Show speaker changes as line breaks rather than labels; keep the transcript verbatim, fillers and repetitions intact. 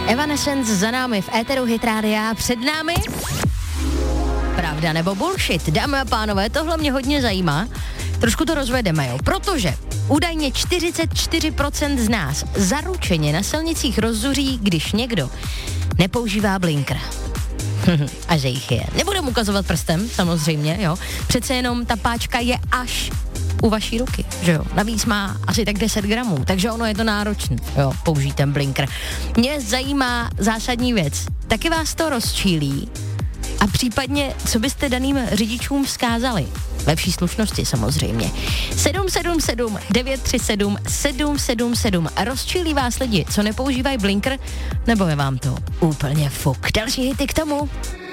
Evanescence za námi v éteru Hit Rádia, před námi pravda nebo bullshit. Dámy a pánové, tohle mě hodně zajímá. Trošku to rozvedeme, jo, protože údajně čtyřicet čtyři procent z nás zaručeně na silnicích rozzuří, když někdo nepoužívá blinker. A že jich je. Nebudeme ukazovat prstem, samozřejmě, jo. Přece jenom ta páčka je až u vaší ruky, že jo. Navíc má asi tak deset gramů, takže ono je to náročné, jo, použít ten blinker. Mě zajímá zásadní věc. Taky vás to rozčílí? A případně, co byste daným řidičům vzkázali? Ve vší slušnosti samozřejmě. sedm sedm sedm devět tři sedm sedm sedm sedm. Rozčílí vás lidi, co nepoužívají blinker, nebo je vám to úplně fuk? Další hity k tomu.